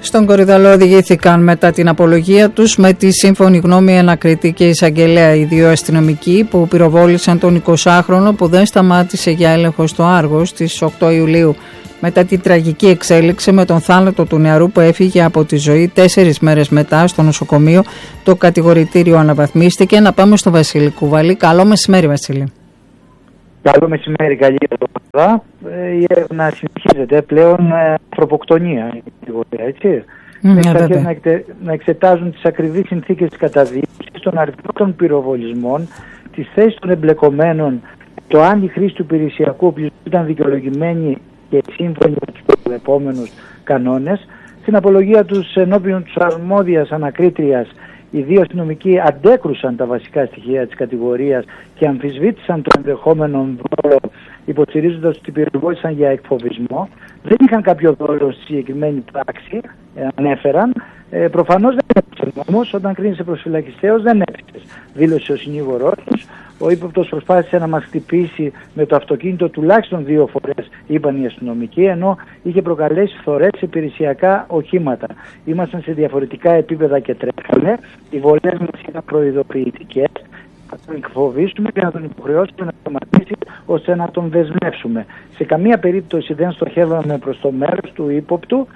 Στον Κορυδαλό οδηγήθηκαν μετά την απολογία τους με τη σύμφωνη γνώμη ανακριτή και εισαγγελέα οι δύο αστυνομικοί που πυροβόλησαν τον 20χρονο που δεν σταμάτησε για έλεγχο στο Άργος στις 8 Ιουλίου. Μετά την τραγική εξέλιξη με τον θάνατο του νεαρού που έφυγε από τη ζωή 4 μέρες μετά στο νοσοκομείο, το κατηγορητήριο αναβαθμίστηκε. Να πάμε στο Βασίλη Κουβαλή. Καλό μεσημέρι, Βασίλη. Καλό μεσημέρι, καλή εβδομάδα. Η έρευνα συνεχίζεται πλέον ανθρωποκτονία, έτσι. Να εξετάζουν τις ακριβείς συνθήκες της καταδίωξης, τον αριθμό των πυροβολισμών, τις θέσεις των εμπλεκομένων, το αν η χρήση του υπηρεσιακού όπλου ήταν δικαιολογημένη και σύμφωνη με τους προεπόμενους κανόνες. Στην απολογία τους ενώπιον της αρμόδιας ανακρίτριας, οι δύο αστυνομικοί αντέκρουσαν τα βασικά στοιχεία της κατηγορίας και αμφισβήτησαν το ενδεχόμενο δόλο, υποστηρίζοντας ότι πυροβόλησαν για εκφοβισμό. Δεν είχαν κάποιο δόλο στη συγκεκριμένη πράξη, ανέφεραν. Προφανώς δεν έπαιξε όμως, όταν κρίνησε προσφυλακιστέως δεν έπαιξε, δήλωσε ο συνήγορός τους. Ο ύποπτος προσπάθησε να μας χτυπήσει με το αυτοκίνητο τουλάχιστον 2 φορές, είπαν οι αστυνομικοί, ενώ είχε προκαλέσει φθορές σε υπηρεσιακά οχήματα. Ήμασταν σε διαφορετικά επίπεδα και τρέχαμε. Οι βολές μας ήταν προειδοποιητικές. Θα τον εκφοβήσουμε και να τον υποχρεώσουμε να σταματήσει ώστε να τον δεσμεύσουμε. Σε καμία περίπτωση δεν στοχεύαμε προς το μέρος του ύποπτου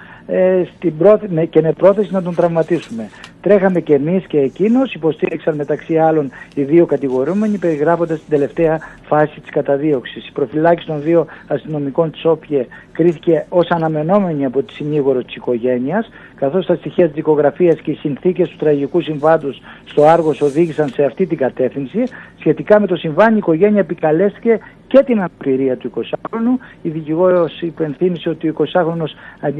και με πρόθεση να τον τραυματίσουμε. Τρέχαμε και εμείς και εκείνος, υποστήριξαν μεταξύ άλλων οι δύο κατηγορούμενοι, περιγράφοντας την τελευταία φάση της καταδίωξης. Η προφυλάκηση των δύο αστυνομικών της ΟΠΙΕ κρίθηκε ως αναμενόμενη από τη συνήγορο της οικογένειας, καθώς τα στοιχεία της δικογραφίας και οι συνθήκες του τραγικού συμβάντος στο Άργος οδήγησαν σε αυτή την κατεύθυνση. Σχετικά με το συμβάν, η οικογένεια επικαλέστηκε και την αναπηρία του 20χρονου. Η δικηγόρος υπενθύμησε ότι ο 20χρονος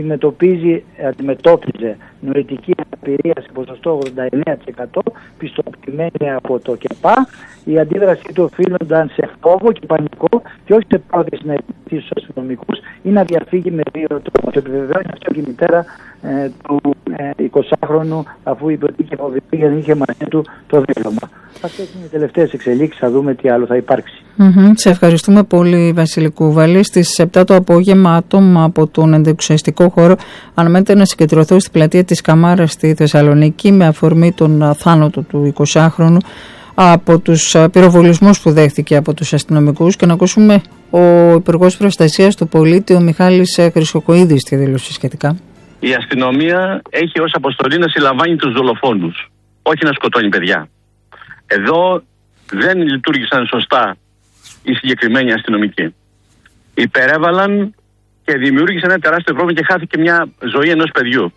αντιμετώπιζε νοητική αναπηρία σε ποσοστό 89%, πιστοποιημένη από το ΚΕΠΑ. Η αντίδρασή του οφείλονταν σε φόβο και πανικό και όχι σε πρόθεση να επιτύχει στους αστυνομικούς ή να διαφύγει με δύο τρόπους. Επιβεβαιώνει αυτό και η μητέρα του 20χρονου, αφού είπε ότι είχε φοβηθεί γιατί είχε μαζί του το δίπλωμα. Αυτές είναι οι τελευταίες εξελίξεις, θα δούμε τι άλλο θα υπάρξει. Σε ευχαριστούμε πολύ, Βασίλη Κουβαλή. Στις 7 το απόγευμα, άτομα από τον εντεξουσιαστικό χώρο αναμένεται να συγκεντρωθούν στην πλατεία της Καμάρας στη Θεσσαλονίκη με αφορμή τον θάνατο του 20χρονου από τους πυροβολισμούς που δέχθηκε από τους αστυνομικούς, και να ακούσουμε ο Υπουργός Προστασίας του Πολίτη, ο Μιχάλης Χρυσοκοΐδης, τη δήλωση σχετικά. Η αστυνομία έχει ως αποστολή να συλλαμβάνει τους δολοφόνους, όχι να σκοτώνει παιδιά. Εδώ δεν λειτουργήσαν σωστά οι συγκεκριμένοι αστυνομικοί. Υπερέβαλαν και δημιούργησαν ένα τεράστιο πρόβλημα και χάθηκε μια ζωή ενός παιδιού.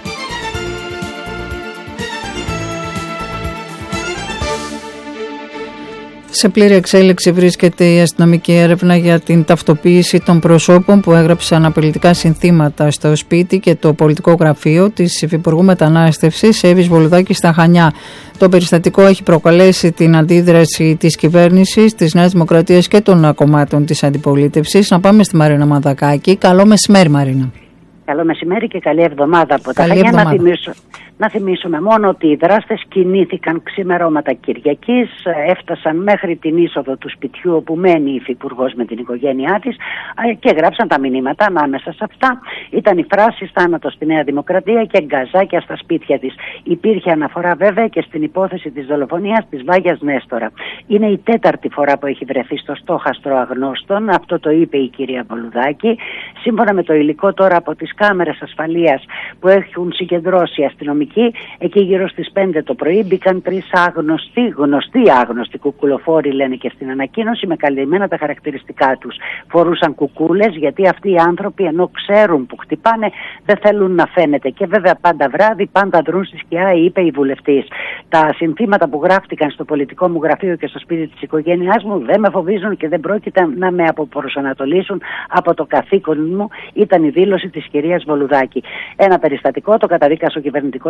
Σε πλήρη εξέλιξη βρίσκεται η αστυνομική έρευνα για την ταυτοποίηση των προσώπων που έγραψαν απειλητικά συνθήματα στο σπίτι και το πολιτικό γραφείο της Υφυπουργού Μετανάστευσης Εύης Βολουδάκη στα Χανιά. Το περιστατικό έχει προκαλέσει την αντίδραση της κυβέρνησης, της Νέας Δημοκρατίας και των κομμάτων της αντιπολίτευσης. Να πάμε στη Μαρίνα Μανδακάκη. Καλό μεσημέρι, Μαρίνα. Καλό μεσημέρι και καλή εβδομάδα από τα Χανιά. Να θυμίσουμε μόνο ότι οι δράστες κινήθηκαν ξημερώματα Κυριακής, έφτασαν μέχρι την είσοδο του σπιτιού όπου μένει η Υφυπουργός με την οικογένειά της και γράψαν τα μηνύματα. Ανάμεσα σε αυτά ήταν η φράση «Θάνατο στη Νέα Δημοκρατία» και «Γκαζάκια στα σπίτια της». Υπήρχε αναφορά βέβαια και στην υπόθεση της δολοφονίας της Βάγιας Νέστορα. Είναι η 4η φορά που έχει βρεθεί στο στόχαστρο αγνώστων, αυτό το είπε η κυρία Βολουδάκη. Σύμφωνα με το υλικό τώρα από τις κάμερες ασφαλείας που έχουν συγκεντρώσει αστυνομικοί, εκεί γύρω στις 5 το πρωί μπήκαν 3 άγνωστοι κουκουλοφόροι, λένε και στην ανακοίνωση, με καλυμμένα τα χαρακτηριστικά τους. Φορούσαν κουκούλες γιατί αυτοί οι άνθρωποι, ενώ ξέρουν που χτυπάνε, δεν θέλουν να φαίνεται. Και βέβαια πάντα βράδυ, πάντα δρούν στη σκιά, είπε η βουλευτής. Τα συνθήματα που γράφτηκαν στο πολιτικό μου γραφείο και στο σπίτι της οικογένειάς μου δεν με φοβίζουν και δεν πρόκειται να με αποπροσανατολίσουν από το καθήκον μου, ήταν η δήλωση της κυρίας Βολουδάκη. Ένα περιστατικό το καταδίκασε ο κυβερνητικός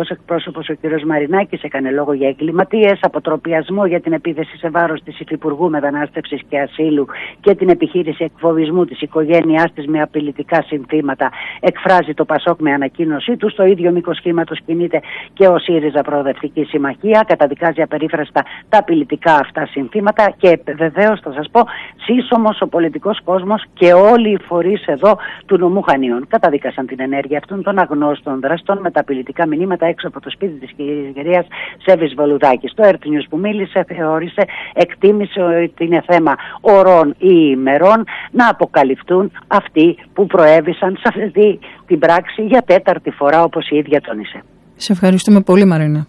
κυβερνητικός εκπρόσωπος ο κ. Μαρινάκης έκανε λόγο για εγκληματίες, αποτροπιασμό για την επίθεση σε βάρος της Υφυπουργού Μετανάστευσης και Ασύλου και την επιχείρηση εκφοβισμού της οικογένειάς της με απειλητικά συνθήματα. Εκφράζει το ΠΑΣΟΚ με ανακοίνωσή του. Στο ίδιο μήκος κύματος κινείται και ο ΣΥΡΙΖΑ Προοδευτική Συμμαχία. Καταδικάζει απερίφραστα τα απειλητικά αυτά συνθήματα και βεβαίως θα σας πω, σύσσωμος ο πολιτικός κόσμος και όλοι οι φορείς εδώ του νομού Χανίων καταδίκασαν την ενέργεια αυτών των αγνώστων δραστών με τα απειλητικά μηνύματα έξω από το σπίτι της κυρίας Σέβης Βελουδάκη. Το Earth News που μίλησε θεώρησε, εκτίμησε ότι είναι θέμα ωρών ή ημερών να αποκαλυφθούν αυτοί που προέβησαν σε αυτή την πράξη για τέταρτη φορά, όπως η ίδια τόνισε. Σε ευχαριστούμε πολύ, Μαρίνα.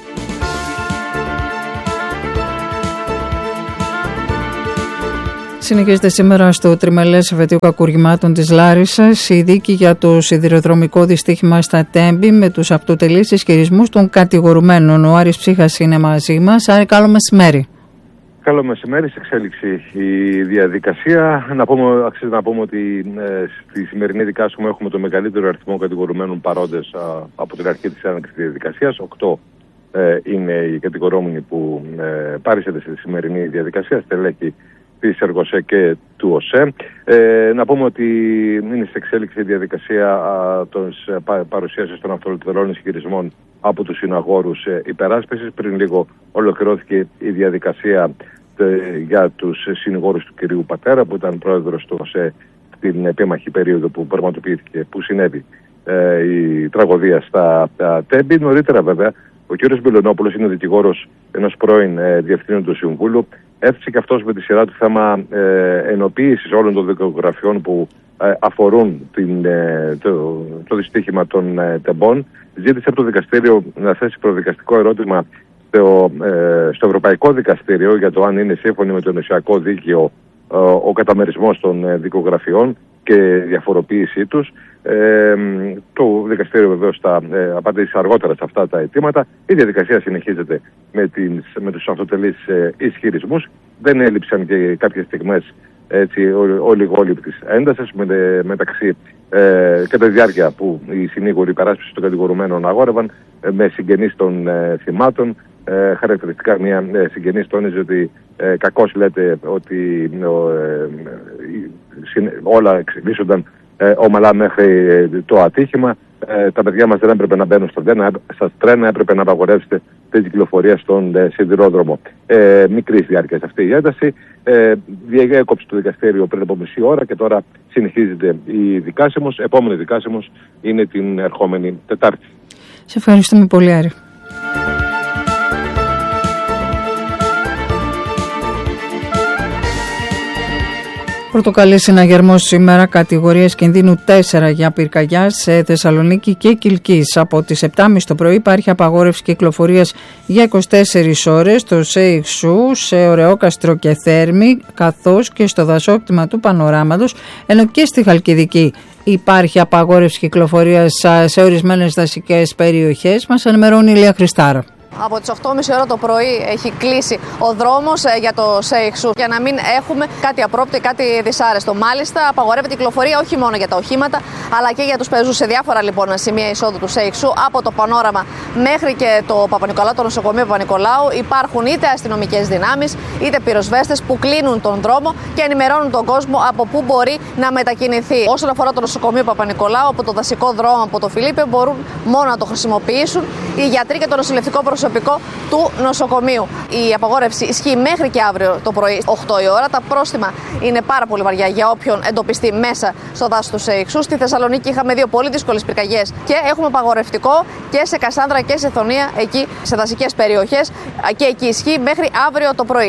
Συνεχίζεται σήμερα στο τριμελές εφετείο κακουργημάτων της Λάρισσας η δίκη για το σιδηροδρομικό δυστύχημα στα Τέμπη με τους αυτοτελείς ισχυρισμούς των κατηγορουμένων. Ο Άρης Ψύχας είναι μαζί μας. Άρη, καλό μεσημέρι. Καλό μεσημέρι, σε εξέλιξη η διαδικασία. Αξίζει να πούμε ότι στη σημερινή δικάσιμο έχουμε το μεγαλύτερο αριθμό κατηγορουμένων παρόντες από την αρχή της έναρξης της διαδικασίας. 8 είναι οι κατηγορούμενοι που παρήσεται στη σημερινή διαδικασία, στελέχη της ΕΡΓΟΣΕ και του ΟΣΕ. Να πούμε ότι είναι σε εξέλιξη η διαδικασία της παρουσίασης των αυτολωτελών ισχυρισμών από τους συναγόρους υπεράσπισης. Πριν λίγο ολοκληρώθηκε η διαδικασία για τους συνηγόρους του κυρίου Πατέρα, που ήταν πρόεδρος του ΟΣΕ στην επίμαχη περίοδο που πραγματοποιήθηκε, που συνέβη η τραγωδία στα Τέμπη. Νωρίτερα, βέβαια, ο κ. Μπελονόπουλος είναι δικηγόρος ενός πρώην διευθύνοντο συμβούλου. Έφτιαξε και αυτός με τη σειρά του θέμα ενοποίησης όλων των δικογραφιών που αφορούν το δυστύχημα των Τεμπών. Ζήτησε από το δικαστήριο να θέσει προδικαστικό ερώτημα στο Ευρωπαϊκό Δικαστήριο για το αν είναι σύμφωνοι με το ενωσιακό δίκαιο ο καταμερισμός των δικογραφιών και διαφοροποίησή τους. Το δικαστήριο βεβαίως θα απαντήσει αργότερα σε αυτά τα αιτήματα. Η διαδικασία συνεχίζεται με τους αυτοτελείς ισχυρισμούς. Δεν έλειψαν και κάποιες στιγμές ολιγόληπτης έντασης μεταξύ κατά τη διάρκεια που οι συνήγοροι υπεράσπισης των κατηγορουμένων αγόρευαν με συγγενείς των θυμάτων. Χαρακτηριστικά μια συγγενής τόνιζε ότι κακώς λέτε ότι όλα εξελίσσονταν ομαλά μέχρι το ατύχημα. Τα παιδιά μας δεν έπρεπε να μπαίνουν στα τρένα, έπρεπε να απαγορεύσετε την κυκλοφορία στον σιδηρόδρομο. Μικρής διάρκειας αυτή η ένταση. Διέκοψε το δικαστήριο πριν από μισή ώρα και τώρα συνεχίζεται η δικάσιμος. Επόμενη δικάσιμος είναι την ερχόμενη Τετάρτη. Σε ευχαριστούμε πολύ, Άρη. Πορτοκαλί συναγερμός σήμερα, κατηγορίες κινδύνου 4 για πυρκαγιά σε Θεσσαλονίκη και Κιλκής. Από τις 7.30 το πρωί υπάρχει απαγόρευση κυκλοφορίας για 24 ώρες στο ΣΕΙΧΣΟΥ, σε Ωρεόκαστρο και Θέρμη, καθώς και στο δασόκτημα του Πανοράματος, ενώ και στη Χαλκιδική υπάρχει απαγόρευση κυκλοφορίας σε ορισμένες δασικές περιοχές. Μας ενημερώνει η Ηλία Χριστάρα. Από τις 8.30 ώρα το πρωί έχει κλείσει ο δρόμος για το ΣΕΙΧΣΟΥ για να μην έχουμε κάτι απρόπτο ή κάτι δυσάρεστο. Μάλιστα, απαγορεύεται η κυκλοφορία όχι μόνο για τα οχήματα, αλλά και για τους πεζούς σε διάφορα λοιπόν σημεία εισόδου του ΣΕΙΧΣΟΥ, από το Πανόραμα μέχρι και το Παπα-Νικολάου, το νοσοκομείο Παπα-Νικολάου. Υπάρχουν είτε αστυνομικές δυνάμεις, είτε πυροσβέστες που κλείνουν τον δρόμο και ενημερώνουν τον κόσμο από πού μπορεί να μετακινηθεί. Όσον αφορά το νοσοκομείο Παπα-Νικολάου, από το δασικό δρόμο από το Φιλίππε μπορούν μόνο να το χρησιμοποιήσουν οι γιατροί και το νοσηλευτικό προσωπικό του νοσοκομείου. Η απαγόρευση ισχύει μέχρι και αύριο το πρωί 8 η ώρα. Τα πρόστιμα είναι πάρα πολύ βαριά για όποιον εντοπιστεί μέσα στο δάσος του ΣΕΙΧΣΟΥ. Στη Θεσσαλονίκη είχαμε 2 πολύ δύσκολες πυρκαγιές και έχουμε απαγορευτικό και σε Κασάνδρα και σε Θωνία, εκεί σε δασικές περιοχές, και εκεί ισχύει μέχρι αύριο το πρωί.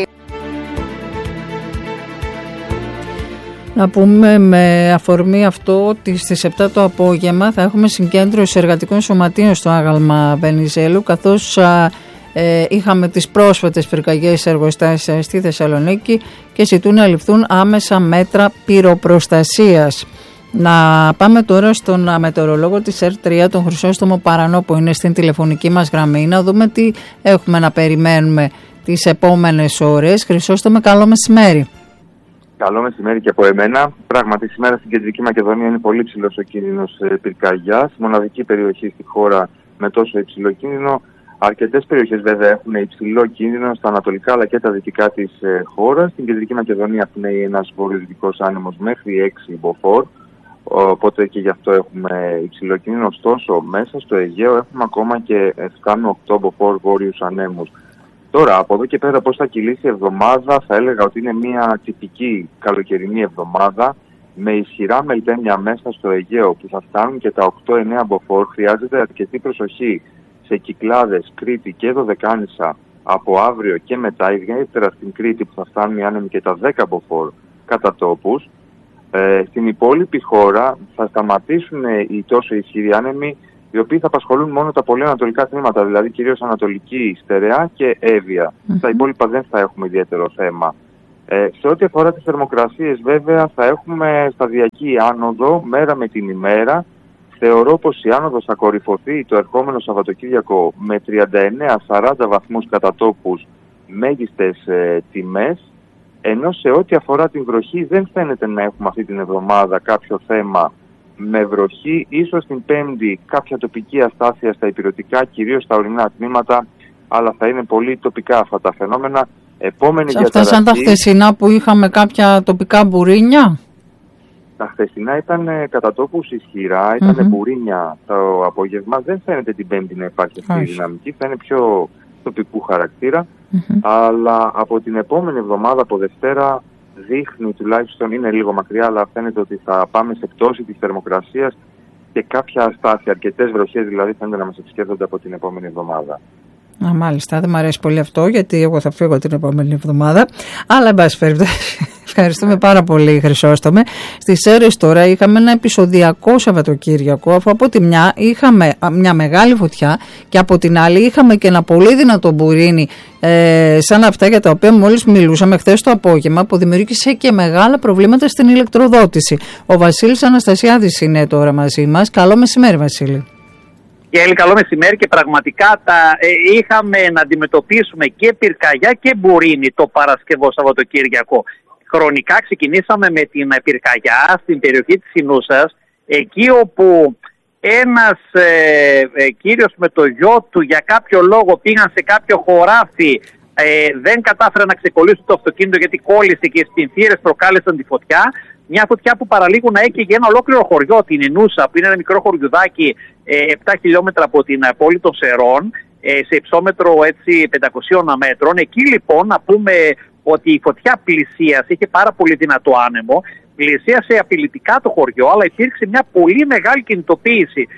Να πούμε με αφορμή αυτό ότι στις 7 το απόγευμα θα έχουμε συγκέντρωση εργατικών σωματείων στο άγαλμα Βενιζέλου, καθώς είχαμε τις πρόσφατες πυρκαγιές εργοστάσια στη Θεσσαλονίκη και ζητούν να ληφθούν άμεσα μέτρα πυροπροστασίας. Να πάμε τώρα στον μετεωρολόγο της ΕΡΤ3, τον Χρυσόστομο Παρανό, που είναι στην τηλεφωνική μας γραμμή, να δούμε τι έχουμε να περιμένουμε τις επόμενες ώρες. Χρυσόστομε, καλό μεσημέρι. Καλό μεσημέρι και από εμένα. Πράγματι, σήμερα στην Κεντρική Μακεδονία είναι πολύ ψηλός ο κίνδυνος πυρκαγιάς. Μοναδική περιοχή στη χώρα με τόσο υψηλό κίνδυνο. Αρκετές περιοχές βέβαια έχουν υψηλό κίνδυνο στα ανατολικά αλλά και τα δυτικά της χώρας. Στην Κεντρική Μακεδονία πνέει ένας βορειοδυτικός άνεμος μέχρι 6 μποφόρ, οπότε και γι' αυτό έχουμε υψηλό κίνδυνο. Ωστόσο, μέσα στο Αιγαίο έχουμε ακόμα και 7 με 8 μποφόρ βόρειους ανέμους. Τώρα, από εδώ και πέρα πώς θα κυλήσει η εβδομάδα, θα έλεγα ότι είναι μια τυπική καλοκαιρινή εβδομάδα με ισχυρά μελτέμια μέσα στο Αιγαίο που θα φτάνουν και τα 8-9 μποφόρ. Χρειάζεται αρκετή προσοχή σε Κυκλάδες, Κρήτη και Δωδεκάνησα από αύριο και μετά, ιδιαίτερα στην Κρήτη που θα φτάνουν οι άνεμοι και τα 10 μποφόρ κατά τόπους. Στην υπόλοιπη χώρα θα σταματήσουν οι τόσο ισχυροί άνεμοι, οι οποίοι θα απασχολούν μόνο τα πολύ ανατολικά τμήματα, δηλαδή κυρίως Ανατολική, Στερεά και Εύβοια. Στα υπόλοιπα δεν θα έχουμε ιδιαίτερο θέμα. Σε ό,τι αφορά τις θερμοκρασίες, βέβαια, θα έχουμε σταδιακή άνοδο μέρα με την ημέρα. Θεωρώ πως η άνοδος θα κορυφωθεί το ερχόμενο Σαββατοκύριακο με 39-40 βαθμούς κατά τόπους μέγιστες τιμές, ενώ σε ό,τι αφορά την βροχή δεν φαίνεται να έχουμε αυτή την εβδομάδα κάποιο θέμα με βροχή. Ίσως την Πέμπτη κάποια τοπική αστάθεια στα ηπειρωτικά, κυρίως στα ορεινά τμήματα, αλλά θα είναι πολύ τοπικά αυτά τα φαινόμενα. Επόμενη αυτά σαν τα χθεσινά που είχαμε κάποια τοπικά μπουρίνια. Τα χθεσινά ήταν κατά τόπους ισχυρά, ήταν μπουρίνια το απόγευμα. Δεν φαίνεται την Πέμπτη να υπάρχει αυτή η δυναμική, θα είναι πιο τοπικού χαρακτήρα. Αλλά από την επόμενη εβδομάδα, από Δευτέρα, δείχνει, τουλάχιστον είναι λίγο μακριά, αλλά φαίνεται ότι θα πάμε σε πτώση της θερμοκρασίας και κάποια αστάθεια. Αρκετές βροχές δηλαδή φαίνεται να μας επισκέπτονται από την επόμενη εβδομάδα. Μάλιστα, δεν μου αρέσει πολύ αυτό, γιατί εγώ θα φύγω την επόμενη εβδομάδα. Αλλά εν πάση περιπτώσει, ευχαριστούμε πάρα πολύ, Χρυσόστομε. Στις Σέρρες τώρα είχαμε ένα επεισοδιακό Σαββατοκύριακο, αφού από τη μια είχαμε μια μεγάλη φωτιά και από την άλλη είχαμε και ένα πολύ δυνατό μπουρίνι, σαν αυτά για τα οποία μόλις μιλούσαμε χθες το απόγευμα, που δημιούργησε και μεγάλα προβλήματα στην ηλεκτροδότηση. Ο Βασίλης Αναστασιάδης είναι τώρα μαζί μας. Καλό μεσημέρι, Βασίλη. Και καλό μεσημέρι, και πραγματικά είχαμε να αντιμετωπίσουμε και πυρκαγιά και μπουρίνι το Παρασκευό Σαββατοκύριακο. Χρονικά ξεκινήσαμε με την πυρκαγιά στην περιοχή της Σινούσας, εκεί όπου ένας κύριος με το γιο του για κάποιο λόγο πήγαν σε κάποιο χωράφι, δεν κατάφεραν να ξεκολλήσουν το αυτοκίνητο γιατί κόλλησε και οι σπινθήρες προκάλεσαν τη φωτιά. Μια φωτιά που παραλίγο να έκαιγε ένα ολόκληρο χωριό, την Ενούσα, που είναι ένα μικρό χωριουδάκι 7 χιλιόμετρα από την πόλη των Σερών, σε υψόμετρο 500 μέτρων. Εκεί λοιπόν να πούμε ότι η φωτιά πλησίασε, είχε πάρα πολύ δυνατό άνεμο, πλησίασε απειλητικά το χωριό, αλλά υπήρξε μια πολύ μεγάλη κινητοποίηση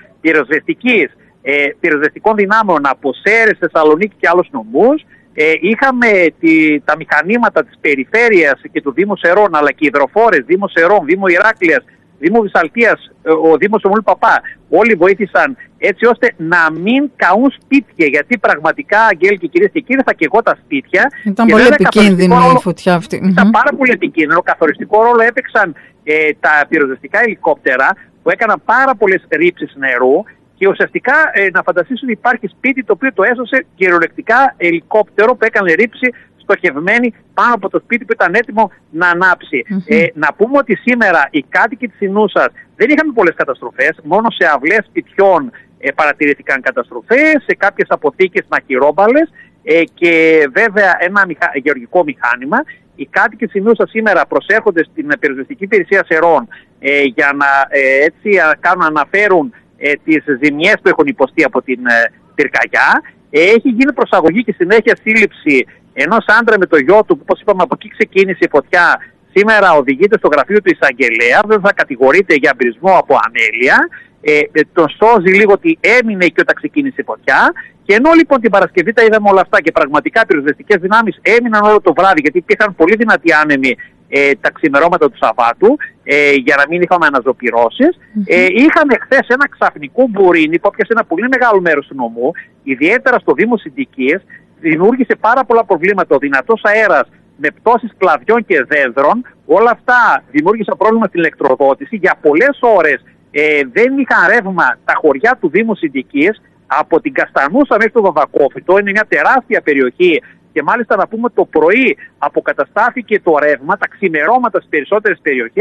πυροσβεστικών δυνάμεων από Σέρρες, Θεσσαλονίκη και άλλους νομούς. Είχαμε τα μηχανήματα της περιφέρειας και του Δήμου Σερών, αλλά και οι υδροφόρες, Δήμο Σερών, Δήμο Ηράκλειας, Δήμο Βυσσαλτίας, ο Δήμος Ομίλου Παπά. Όλοι βοήθησαν έτσι ώστε να μην καούν σπίτια, γιατί πραγματικά, Αγγέλη και κυρίες και κύριοι, θα καίγω τα σπίτια. Ήταν πολύ επικίνδυνη η φωτιά αυτή. Ήταν πάρα πολύ επικίνδυνο. Καθοριστικό ρόλο έπαιξαν τα πυροσβεστικά ελικόπτερα που έκαναν πάρα πολλές ρήψεις νερού. Και ουσιαστικά να φανταστείς ότι υπάρχει σπίτι το οποίο το έσωσε κυριολεκτικά ελικόπτερο που έκανε ρήψη στοχευμένη πάνω από το σπίτι που ήταν έτοιμο να ανάψει. Να πούμε ότι σήμερα οι κάτοικοι της Ινούσας δεν είχαν πολλές καταστροφές, μόνο σε αυλές σπιτιών παρατηρήθηκαν καταστροφές, σε κάποιες αποθήκες μαχαιρόμπαλες και βέβαια ένα γεωργικό μηχάνημα. Οι κάτοικοι της Ινούσας σήμερα προσέρχονται στην πυροσβεστική υπηρεσία Σερών για να αναφέρουν τις ζημιές που έχουν υποστεί από την πυρκαγιά. Έχει γίνει προσαγωγή και συνέχεια σύλληψη ενός άντρα με το γιο του, που όπως είπαμε από εκεί ξεκίνησε η φωτιά. Σήμερα οδηγείται στο γραφείο του εισαγγελέα, δεν θα κατηγορείται για εμπρισμό από ανέλεια. Τον σώζει λίγο ότι έμεινε εκεί όταν ξεκίνησε η φωτιά. Και ενώ λοιπόν την Παρασκευή τα είδαμε όλα αυτά και πραγματικά οι πυροσβεστικές δυνάμεις έμειναν όλο το βράδυ, γιατί υπήρχαν πολύ δυνατοί άνεμοι τα ξημερώματα του Σαββάτου, για να μην είχαμε αναζωπυρώσεις. Είχαμε χθες ένα ξαφνικό μπουρίνι που έπιασε ένα πολύ μεγάλο μέρος του νομού, ιδιαίτερα στο Δήμο Συντικίας, δημιούργησε πάρα πολλά προβλήματα. Ο δυνατός αέρας με πτώσεις κλαδιών και δένδρων, όλα αυτά δημιούργησαν πρόβλημα στην ηλεκτροδότηση. Για πολλές ώρες δεν είχαν ρεύμα τα χωριά του Δήμου Συντικίας, από την Καστανούσα μέχρι το Βαβακόφυτο. Είναι μια τεράστια περιοχή. Και μάλιστα να πούμε ότι το πρωί αποκαταστάθηκε το ρεύμα, τα ξημερώματα στις περισσότερες περιοχές,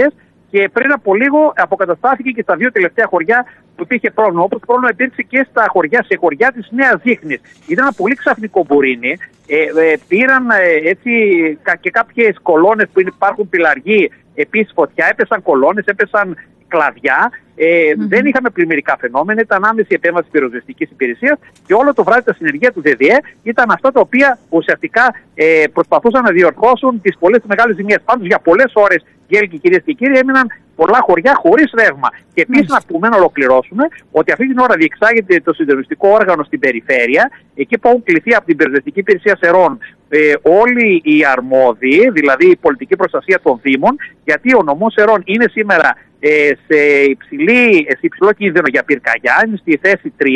και πριν από λίγο αποκαταστάθηκε και στα 2 τελευταία χωριά που υπήρχε πρόβλημα. Όπως πρόβλημα υπήρξε και στα χωριά, σε χωριά της Νέας Ζήχνης. Ήταν ένα πολύ ξαφνικό μπουρίνι. Πήραν έτσι και κάποιες κολόνες που υπάρχουν πυλαργοί, επίσης φωτιά, έπεσαν κολόνες, έπεσαν κλαδιά. Δεν είχαμε πλημμυρικά φαινόμενα, ήταν άμεση επέμβαση της πυροσβεστικής υπηρεσίας και όλο το βράδυ τα συνεργεία του ΔΔΕ ήταν αυτά τα οποία ουσιαστικά προσπαθούσαν να διορθώσουν τις πολλές μεγάλες ζημιές. Πάντως για πολλές ώρες, Γέλη, κυρίες και κύριοι, έμειναν πολλά χωριά χωρίς ρεύμα. Και επίσης να πούμε, να ολοκληρώσουμε, ότι αυτή την ώρα διεξάγεται το συντονιστικό όργανο στην περιφέρεια, εκεί που έχουν κληθεί από την πυροσβεστική υπηρεσία Σερών όλοι οι αρμόδιοι, δηλαδή η πολιτική προστασία των Δήμων, γιατί ο νομός Σερών είναι σήμερα σε υψηλό κίνδυνο για πυρκαγιά, είναι στη θέση 3.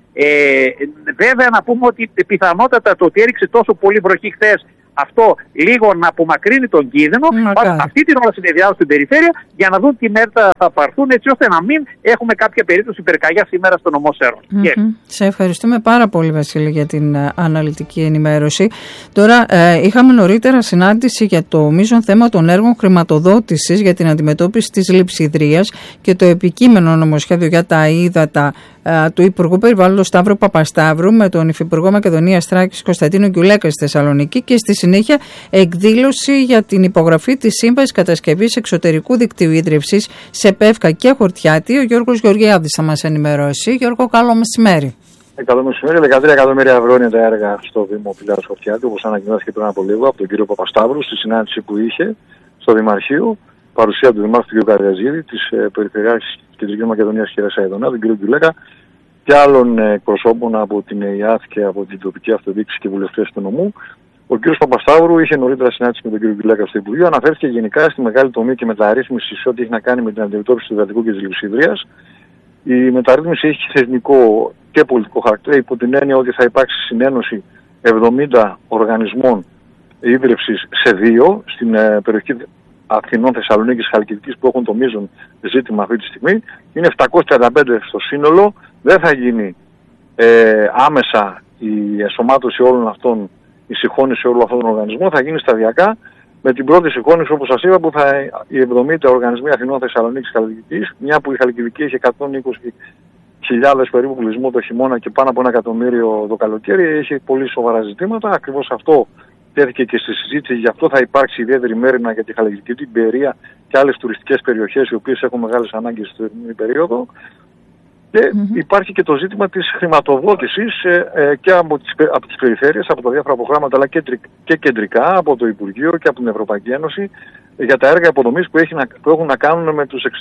Βέβαια να πούμε ότι πιθανότατα το ότι έριξε τόσο πολύ βροχή χθες, αυτό λίγο να απομακρύνει τον κίνδυνο. Αυτή την ώρα συνεδριάζουν στην περιφέρεια για να δουν τι μέτρα θα πάρθουν, έτσι ώστε να μην έχουμε κάποια περίπτωση πυρκαγιά σήμερα στο νομό Σέρων. Σε ευχαριστούμε πάρα πολύ, Βασίλη, για την αναλυτική ενημέρωση. Τώρα, είχαμε νωρίτερα συνάντηση για το μείζον θέμα των έργων χρηματοδότησης για την αντιμετώπιση της λειψιδρίας και το επικείμενο νομοσχέδιο για τα ύδατα του Υπουργού Περιβάλλοντος Σταύρου Παπασταύρου με τον Υφυπουργό Μακεδονίας Θράκης Κωνσταντίνο Γκιουλέκα στη Θεσσαλονίκη, και στη συνέχεια εκδήλωση για την υπογραφή της Σύμβασης Κατασκευής Εξωτερικού Δικτύου Ίδρυυσης σε Πεύκα και Χορτιάτη. Ο Γιώργος Γεωργιάδης θα μας ενημερώσει. Γιώργο, καλό μεσημέρι. Καλό μεσημέρι. 13 εκατομμύρια ευρώ είναι τα έργα στο Δήμο Πηλιάδος Χορτιάτη, όπως ανακοινώθηκε πριν από λίγο από τον κύριο Παπασταύρου στη συνάντηση που είχε στο Δημαρχείο. Παρουσία του Δημάρχου του κ. Καρδιαζίδη, της Περιφερειάρχης της Κεντρικής Μακεδονίας κ. Σαϊδονά, τον κ. Γκιουλέκα και άλλων εκπροσώπων από την ΕΙΑΘ και από την τοπική αυτοδιοίκηση και βουλευτές του νομού. Ο κ. Παπασταύρου είχε νωρίτερα συνάντηση με τον κ. Γκιουλέκα στο Υπουργείο. Αναφέρθηκε γενικά στη μεγάλη τομή και μεταρρύθμιση σε ό,τι έχει να κάνει με την αντιμετώπιση του υδατικού και της λειψιδρίας. Η μεταρρύθμιση έχει θεσμικό και πολιτικό χαρακτήρα, υπό την έννοια ότι θα υπάρξει συνένωση 70 οργανισμών ίδρυυσης σε 2 στην περιοχή Αθηνών, Θεσσαλονίκης, Χαλκιδικής, που έχουν το μείζον ζήτημα αυτή τη στιγμή. Είναι 735 στο σύνολο. Δεν θα γίνει άμεσα η εσωμάτωση όλων αυτών, η συγχώνηση όλων αυτών των οργανισμών. Θα γίνει σταδιακά, με την πρώτη συγχώνηση, όπως σας είπα, που θα οι 70 οργανισμοί Αθηνών, Θεσσαλονίκης, Χαλκιδικής, μια που η Χαλκιδική έχει 120.000 περίπου πληθυσμό το χειμώνα και πάνω από 1 εκατομμύριο το καλοκαίρι, έχει πολύ σοβαρά ζητήματα. Ακριβώς αυτό τέθηκε και στη συζήτηση, γι' αυτό θα υπάρξει ιδιαίτερη μέριμνα για τη Χαλκιδική, την Περία και άλλες τουριστικές περιοχές οι οποίες έχουν μεγάλες ανάγκες στη θερινή περίοδο. Και υπάρχει και το ζήτημα της χρηματοδότησης και από τις περιφέρειες, από τα διάφορα προγράμματα, αλλά και κεντρικά από το Υπουργείο και από την Ευρωπαϊκή Ένωση, για τα έργα υποδομής που έχουν να κάνουν με τους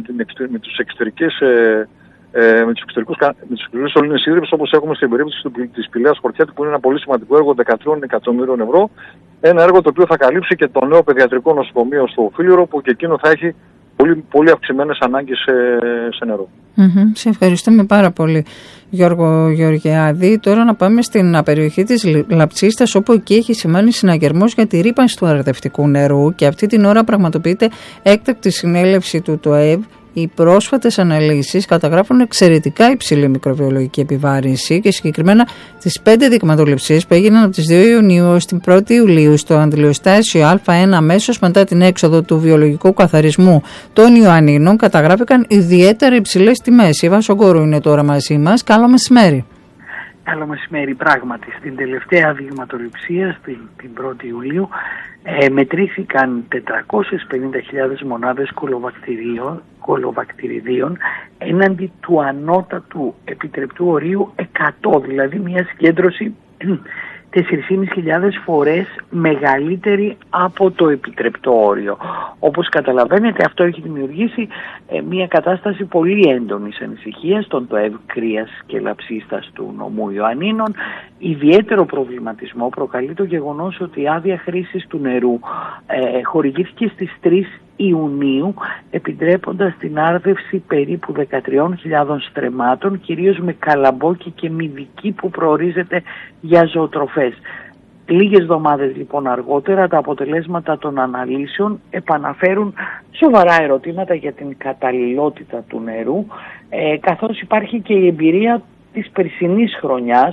εξωτερικούς σωλήνες ίδρυυσης, όπως έχουμε στην περίπτωση της Πηλαίας Χορτιάτη, που είναι ένα πολύ σημαντικό έργο 13 εκατομμύριων ευρώ. Ένα έργο το οποίο θα καλύψει και το νέο παιδιατρικό νοσοκομείο στο Φίλιωρο, που και εκείνο θα έχει πολύ αυξημένες ανάγκες σε νερό. Σε ευχαριστούμε πάρα πολύ, Γιώργο Γεωργιάδη. Τώρα να πάμε στην περιοχή της Λαψίστας, όπου εκεί έχει σημάνει συναγερμός για τη ρύπανση του αρδευτικού νερού και αυτή την ώρα πραγματοποιείται έκτακτη συνέλευση του ΤΟΕΒ. Οι πρόσφατες αναλύσεις καταγράφουν εξαιρετικά υψηλή μικροβιολογική επιβάρυνση και συγκεκριμένα τις 5 δειγματοληψίες που έγιναν από τις 2 Ιουνίου ως την 1η Ιουλίου στο αντιλιοστάσιο Α1 αμέσως μετά την έξοδο του βιολογικού καθαρισμού των Ιωαννίνων καταγράφηκαν ιδιαίτερα υψηλές τιμές. Η Βάσο Γκόρου είναι τώρα μαζί μας. Καλό μεσημέρι. Καλό μεσημέρι. Πράγματι, στην τελευταία δειγματοληψία, την 1η Ιουλίου, μετρήθηκαν 450.000 μονάδες κολοβακτηριδίων έναντι του ανώτατου επιτρεπτού ορίου 100, δηλαδή μια συγκέντρωση 4.500 φορές μεγαλύτερη από το επιτρεπτό όριο. Όπως καταλαβαίνετε, αυτό έχει δημιουργήσει μια κατάσταση πολύ έντονης ανησυχίας στον ΤΟΕΒ Κρίας και Λαψίστας του νομού Ιωαννίνων. Ιδιαίτερο προβληματισμό προκαλεί το γεγονός ότι η άδεια χρήσης του νερού χορηγήθηκε στις 3 Ιουνίου, επιτρέποντας την άρδευση περίπου 13.000 στρεμμάτων, κυρίως με καλαμπόκι και μυδική που προορίζεται για ζωοτροφές. Λίγες εβδομάδες λοιπόν αργότερα, τα αποτελέσματα των αναλύσεων επαναφέρουν σοβαρά ερωτήματα για την καταλληλότητα του νερού, καθώς υπάρχει και η εμπειρία της περσινής χρονιάς,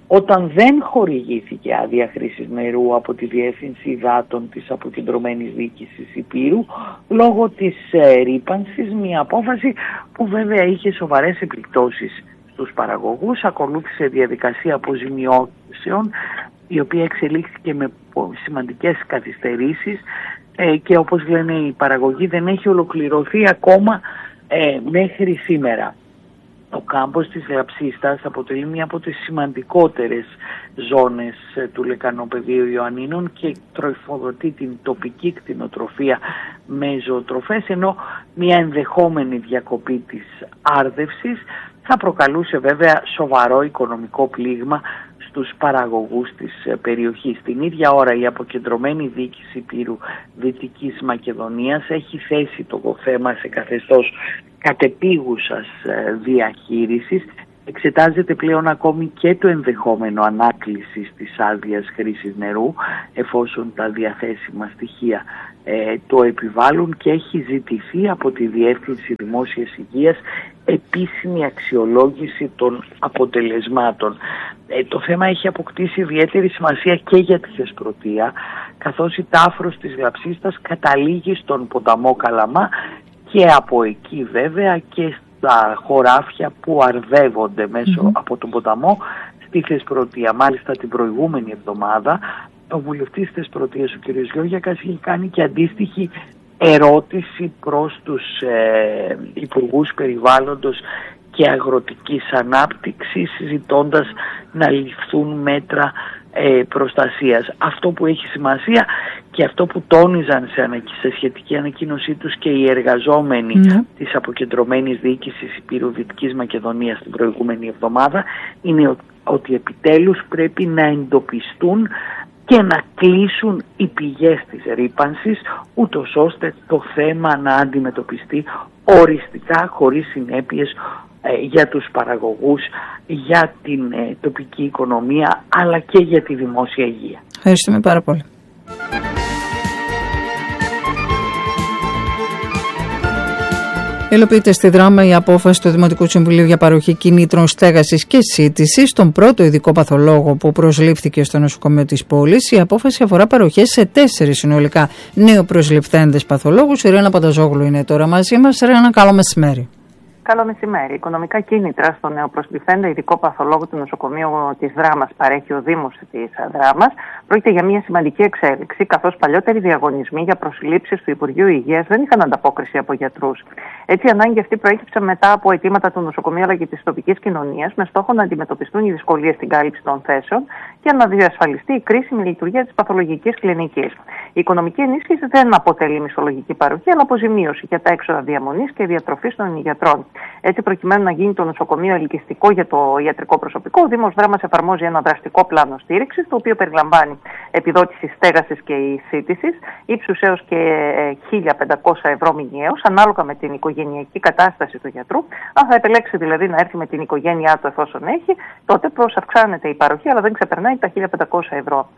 όταν δεν χορηγήθηκε άδεια χρήσης νερού από τη Διεύθυνση Υδάτων της Αποκεντρωμένης Διοίκησης Ηπείρου λόγω της ρύπανσης, μια απόφαση που βέβαια είχε σοβαρές επιπτώσεις στους παραγωγούς. Ακολούθησε διαδικασία αποζημιώσεων, η οποία εξελίχθηκε με σημαντικές καθυστερήσεις και όπως λένε οι παραγωγοί δεν έχει ολοκληρωθεί ακόμα μέχρι σήμερα. Ο κάμπος της Γλαψίστας αποτελεί μία από τις σημαντικότερες ζώνες του λεκανοπεδίου Ιωαννίνων και τροφοδοτεί την τοπική κτηνοτροφία με ζωοτροφές, ενώ μία ενδεχόμενη διακοπή της άρδευσης θα προκαλούσε βέβαια σοβαρό οικονομικό πλήγμα στους παραγωγούς της περιοχής. Την ίδια ώρα η Αποκεντρωμένη Διοίκηση Ηπείρου Δυτικής Μακεδονίας έχει θέσει το θέμα σε καθεστώς κατεπίγουσας διαχείρισης. Εξετάζεται πλέον ακόμη και το ενδεχόμενο ανάκλησης της άδειας χρήσης νερού, εφόσον τα διαθέσιμα στοιχεία το επιβάλλουν, και έχει ζητηθεί από τη Διεύθυνση Δημόσιας Υγείας επίσημη αξιολόγηση των αποτελεσμάτων. Το θέμα έχει αποκτήσει ιδιαίτερη σημασία και για τη Θεσπρωτεία, καθώς η τάφρος της Γλαψίστας καταλήγει στον ποταμό Καλαμά και από εκεί βέβαια και στα χωράφια που αρδεύονται μέσω από τον ποταμό στη Θεσπρωτεία. Μάλιστα την προηγούμενη εβδομάδα ο βουλευτής Θεσπρωτείας, ο κ. Γιώργιακας, είχε κάνει και αντίστοιχη ερώτηση προς τους Υπουργούς Περιβάλλοντος και Αγροτικής Ανάπτυξης, ζητώντας να ληφθούν μέτρα προστασίας. Αυτό που έχει σημασία και αυτό που τόνιζαν σε σχετική ανακοίνωσή τους και οι εργαζόμενοι της Αποκεντρωμένης Διοίκησης Ηπείρου Δυτικής Μακεδονίας την προηγούμενη εβδομάδα είναι ότι επιτέλους πρέπει να εντοπιστούν και να κλείσουν οι πηγές της ρύπανσης, ούτως ώστε το θέμα να αντιμετωπιστεί οριστικά, χωρίς συνέπειες για τους παραγωγούς, για την τοπική οικονομία, αλλά και για τη δημόσια υγεία. Ευχαριστούμε πάρα πολύ. Υλοποιείται στη Δράμα η απόφαση του Δημοτικού Συμβουλίου για παροχή κινήτρων στέγασης και σύντησης στον πρώτο ειδικό παθολόγο που προσλήφθηκε στο νοσοκομείο της πόλης. Η απόφαση αφορά παροχές σε 4 συνολικά νεοπροσληφθέντες παθολόγους. Η Ρένα Πανταζόγλου είναι τώρα μαζί μας. Ρένα, καλό μεσημέρι. Καλό μεσημέρι. Οικονομικά κίνητρα στο νεοπροσληφθέντα ειδικό παθολόγο του νοσοκομείου της Δράμας παρέχει ο Δήμος της Δράμας. Πρόκειται για μια σημαντική εξέλιξη, καθώς παλιότεροι διαγωνισμοί για προσλήψεις του Υπουργείου Υγείας δεν είχαν ανταπόκριση από γιατρούς. Έτσι, η ανάγκη αυτή προέκυψε μετά από αιτήματα του νοσοκομείου αλλά και της τοπικής κοινωνίας, με στόχο να αντιμετωπιστούν οι δυσκολίες στην κάλυψη των θέσεων και να διασφαλιστεί η κρίσιμη λειτουργία της παθολογικής κλινικής. Η οικονομική ενίσχυση δεν αποτελεί μισθολογική παροχή, αλλά αποζημίωση για τα έξοδα διαμονής και διατροφής των γιατρών. Έτσι, προκειμένου να γίνει το νοσοκομείο ελκυστικό για το ιατρικό προσωπικό, ο Δήμος Δράμας εφαρμόζει ένα δραστικό πλάνο στήριξης, το οποίο περιλαμβάνει επιδότηση στέγασης και σύντησης, ύψους έως και 1.500 ευρώ μηνιαίως, ανάλογα με την οικογενειακή κατάσταση του γιατρού. Αν θα επιλέξει δηλαδή να έρθει με την οικογένειά του εφόσον έχει, τότε προσαυξάνεται η παροχή, αλλά δεν ξεπερνάει τα 1.500 ευρώ.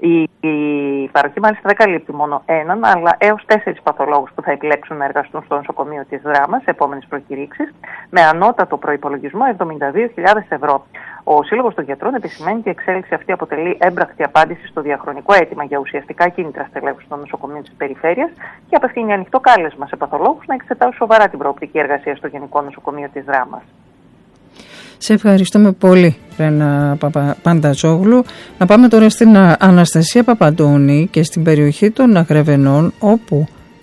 Η παροχή μάλιστα δεν καλύπτει μόνο έναν, αλλά έως 4 παθολόγους που θα επιλέξουν να εργαστούν στο νοσοκομείο της Δράμας σε επόμενες προκηρύξεις, με ανώτατο προϋπολογισμό 72.000 ευρώ. Ο Σύλλογος των Γιατρών επισημαίνει ότι η εξέλιξη αυτή αποτελεί έμπρακτη απάντηση στο διαχρονικό αίτημα για ουσιαστικά κίνητρα στελέχους των νοσοκομείων της περιφέρειας και απευθύνει ανοιχτό κάλεσμα σε παθολόγους να εξετάσουν σοβαρά την προοπτική εργασία στο Γενικό Νοσοκομείο της Δράμας. Σε ευχαριστούμε πολύ, Ρένα Πανταζόγλου. Να πάμε τώρα στην Αναστασία Παπαντώνη και στην περιοχή των Αγρεβενών, όπου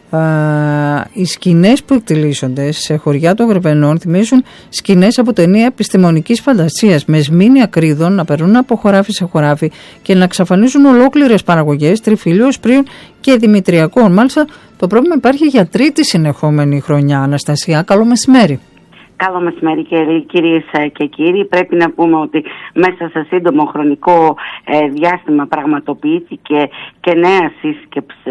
οι σκηνές που εκτελήσονται σε χωριά των Αγρεβενών θυμίζουν σκηνές από ταινία επιστημονικής φαντασίας, με σμήνη ακρίδων να περνούν από χωράφι σε χωράφι και να εξαφανίζουν ολόκληρες παραγωγές τριφυλιών, σπρίων και δημητριακών. Μάλιστα, το πρόβλημα υπάρχει για τρίτη συνεχόμενη χρονιά. Αναστασία, καλό μεσημέρι. Καλό μεσημέρι κυρίες και κύριοι. Πρέπει να πούμε ότι μέσα σε σύντομο χρονικό διάστημα πραγματοποιήθηκε και νέα σύσκεψη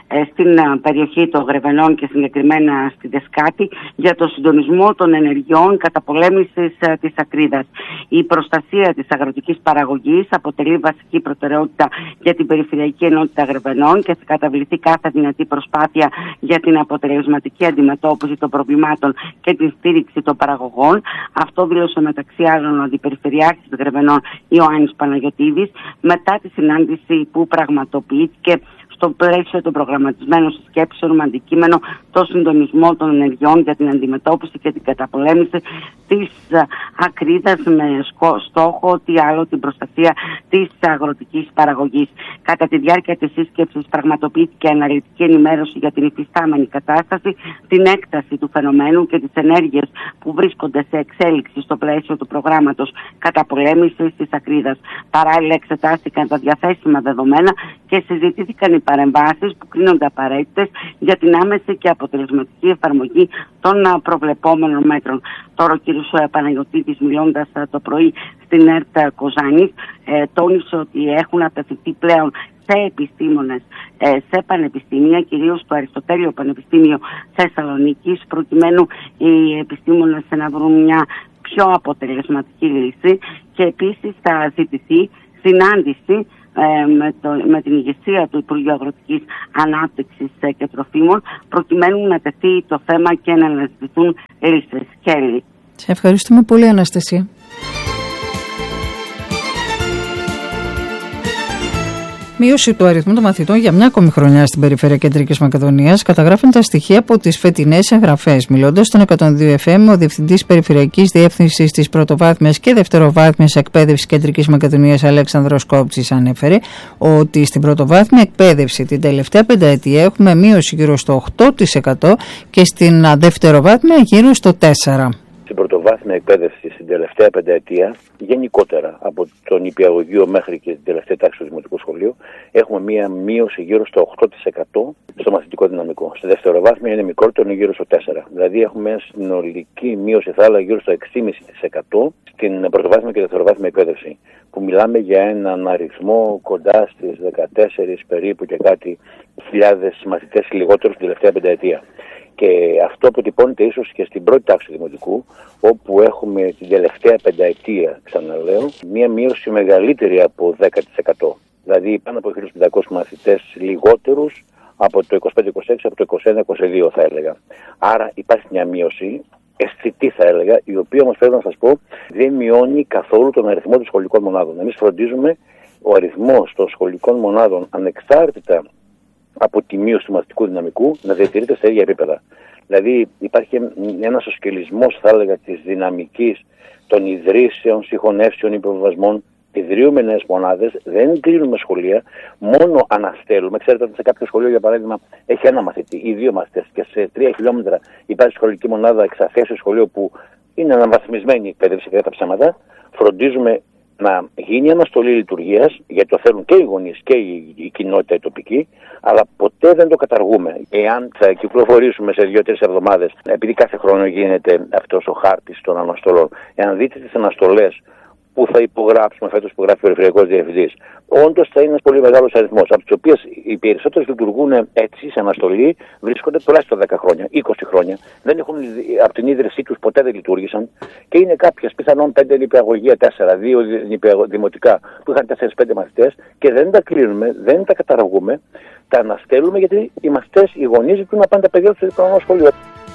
στην περιοχή των Γρεβενών και συγκεκριμένα στη Δεσκάτη για το συντονισμό των ενεργειών καταπολέμησης της ακρίδας. Η προστασία της αγροτικής παραγωγής αποτελεί βασική προτεραιότητα για την Περιφερειακή Ενότητα Γρεβενών και θα καταβληθεί κάθε δυνατή προσπάθεια για την αποτελεσματική αντιμετώπιση των προβλημάτων και την στήριξη των παραγωγών. Αυτό δήλωσε μεταξύ άλλων ο Αντιπεριφερειάρχης Γρεβενών Ιωάννης Παναγιωτίδης μετά τη συνάντηση που πραγματοποιήθηκε στο πλαίσιο των προγραμματισμένων συσκέψεων με αντικείμενο το συντονισμό των ενεργειών για την αντιμετώπιση και την καταπολέμηση της ακρίδας με στόχο τι άλλο την προστασία της αγροτικής παραγωγής. Κατά τη διάρκεια της σύσκεψης πραγματοποιήθηκε αναλυτική ενημέρωση για την υφιστάμενη κατάσταση, την έκταση του φαινομένου και τις ενέργειες που βρίσκονται σε εξέλιξη στο πλαίσιο του προγράμματος καταπολέμησης της ακρίδας. Παράλληλα εξετάστηκαν τα διαθέσιμα δεδομένα και συζητήθηκαν οι παρεμβάσεις που κρίνονται απαραίτητες για την άμεση και αποτελεσματική εφαρμογή των προβλεπόμενων μέτρων. Τώρα ο κ. Παναγιωτίδης, μιλώντας το πρωί στην ΕΡΤ Κοζάνης, τόνισε ότι έχουν απευθυνθεί πλέον σε επιστήμονες, σε πανεπιστήμια, κυρίως το Αριστοτέλειο Πανεπιστήμιο Θεσσαλονίκης, προκειμένου οι επιστήμονες να βρουν μια πιο αποτελεσματική λύση, και επίσης θα ζητηθεί συνάντηση με την ηγεσία του Υπουργείου Αγροτικής Ανάπτυξης και Τροφίμων, προκειμένου να τεθεί το θέμα και να αναζητηθούν λύσεις. Χέλη. Σε ευχαριστούμε πολύ, Αναστασία. Μείωση του αριθμού των μαθητών για μια ακόμη χρονιά στην περιφέρεια Κεντρικής Μακεδονίας καταγράφουν τα στοιχεία από τις φετινές εγγραφές. Μιλώντας στον 102 FM, ο Διευθυντής Περιφερειακής Διεύθυνσης της Πρωτοβάθμιας και Δευτεροβάθμιας Εκπαίδευσης Κεντρικής Μακεδονίας, Αλέξανδρος Κόπτσης, ανέφερε ότι στην πρωτοβάθμια εκπαίδευση την τελευταία πενταετία έχουμε μείωση γύρω στο 8% και στην δευτεροβάθμια γύρω στο 4%. Στην πρωτοβάθμια εκπαίδευση στην τελευταία πενταετία, γενικότερα από τον νηπιαγωγείο μέχρι και την τελευταία τάξη του δημοτικού σχολείου, έχουμε μία μείωση γύρω στο 8% στο μαθητικό δυναμικό. Στη δευτεροβάθμια είναι μικρότερο, είναι γύρω στο 4%. Δηλαδή έχουμε μια συνολική μείωση, θα έλεγα, γύρω στο 6,5% στην πρωτοβάθμια και δευτεροβάθμια εκπαίδευση. Που μιλάμε για έναν αριθμό κοντά στις 14 περίπου και κάτι χιλιάδες μαθητές λιγότερους την τελευταία πενταετία. Και αυτό αποτυπώνεται ίσως και στην πρώτη τάξη του δημοτικού, όπου έχουμε την τελευταία πενταετία, ξαναλέω, μία μείωση μεγαλύτερη από 10%. Δηλαδή πάνω από 1.500 μαθητές λιγότερους από το 25-26, από το 21-22 θα έλεγα. Άρα υπάρχει μια μείωση, αισθητή θα έλεγα, η οποία όμως πρέπει να σας πω δεν μειώνει καθόλου τον αριθμό των σχολικών μονάδων. Εμείς φροντίζουμε ο αριθμός των σχολικών μονάδων, ανεξάρτητα από τη μείωση του μαθητικού δυναμικού, να διατηρείται στα ίδια επίπεδα. Δηλαδή υπάρχει ένας οσκελισμός, θα έλεγα, της δυναμικής των ιδρύσεων, συγχωνεύσεων, υποβιβασμών. Ιδρύουμε νέες μονάδες, δεν κλείνουμε σχολεία, μόνο αναστέλουμε. Ξέρετε ότι σε κάποιο σχολείο, για παράδειγμα, έχει ένα μαθητή ή δύο μαθητές και σε 3 χιλιόμετρα υπάρχει σχολική μονάδα εξαθέσεω σχολείο που είναι αναβαθμισμένη η εκπαίδευση κατά τα ψέματα. Φροντίζουμε να γίνει αναστολή λειτουργίας, γιατί το θέλουν και οι γονείς και η κοινότητα η τοπική, αλλά ποτέ δεν το καταργούμε. Εάν θα κυκλοφορήσουμε σε 2-3 εβδομάδες, επειδή κάθε χρόνο γίνεται αυτός ο χάρτης των αναστολών, εάν δείτε τις αναστολές που θα υπογράψουμε φέτος που γράφει ο Περιφερειακός Διευθυντής, όντως θα είναι ένας πολύ μεγάλος αριθμός, από τις οποίες οι περισσότερες λειτουργούν έτσι, σε αναστολή, βρίσκονται τουλάχιστον 10 χρόνια, 20 χρόνια, δεν έχουν από την ίδρυσή τους ποτέ δεν λειτουργήσαν και είναι κάποιες πιθανόν 5 νηπιαγωγεία, 4, 2 δημοτικά που είχαν 4-5 μαθητές και δεν τα κλείνουμε, δεν τα καταργούμε, τα αναστέλουμε γιατί οι μαθητές, οι γονείς ζητούν να πάνε τα παιδιά τους στο διπλανό σχολείο.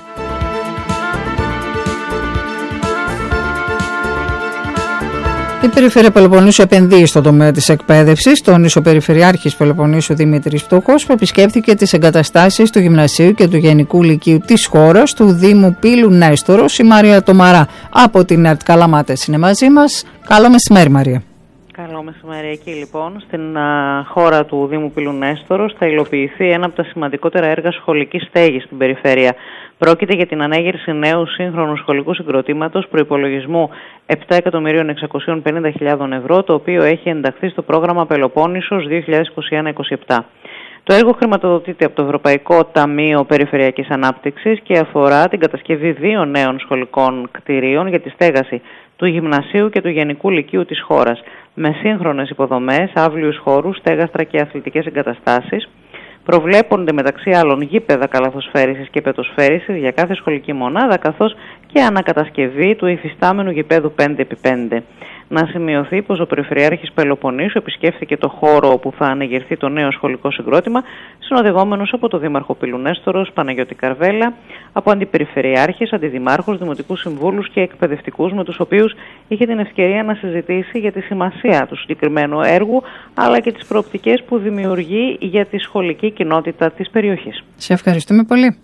Η Περιφέρεια Πελοποννήσου επενδύει στον τομέα της εκπαίδευσης. Τόνισε ο Περιφερειάρχης Πελοποννήσου Δημήτρης Φτωχός, που επισκέφθηκε τις εγκαταστάσεις του Γυμνασίου και του Γενικού Λυκείου της χώρας, του Δήμου Πύλου Νέστορος. Η Μαρία Τομαρά από την ΕΡΤ Καλαμάτες είναι μαζί μας. Καλό μεσημέρι, Μαρία. Καλό μεσημέρι. Εκεί λοιπόν, στην χώρα του Δήμου Πύλου Νέστορος, θα υλοποιηθεί ένα από τα σημαντικότερα έργα σχολικής στέγης στην περιφέρεια. Πρόκειται για την ανέγερση νέου σύγχρονου σχολικού συγκροτήματος προϋπολογισμού 7.650.000 ευρώ, το οποίο έχει ενταχθεί στο πρόγραμμα Πελοπόννησος 2021-2027. Το έργο χρηματοδοτείται από το Ευρωπαϊκό Ταμείο Περιφερειακής Ανάπτυξης και αφορά την κατασκευή 2 νέων σχολικών κτηρίων για τη στέγαση του Γυμνασίου και του Γενικού Λυκείου της χώρας, με σύγχρονες υποδομές, αύλιους χώρους, στέγαστρα και αθλητικές εγκαταστάσεις, Προβλέπονται μεταξύ άλλων γήπεδα καλαθοσφαίρισης και πετοσφαίρισης για κάθε σχολική μονάδα, καθώς και ανακατασκευή του υφιστάμενου γηπέδου 5x5. Να σημειωθεί πως ο Περιφερειάρχης Πελοποννήσου επισκέφθηκε το χώρο όπου θα ανεγερθεί το νέο σχολικό συγκρότημα, συνοδευόμενος από τον Δήμαρχο Πηλουνέστορος Παναγιώτη Καρβέλα, από αντιπεριφερειάρχες, αντιδημάρχους, δημοτικούς συμβούλους και εκπαιδευτικούς, με τους οποίους είχε την ευκαιρία να συζητήσει για τη σημασία του συγκεκριμένου έργου, αλλά και τις προοπτικές που δημιουργεί για τη σχολική κοινότητα της περιοχής. Σε ευχαριστούμε πολύ.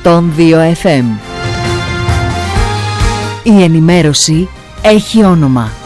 102 FM. Η ενημέρωση έχει όνομα.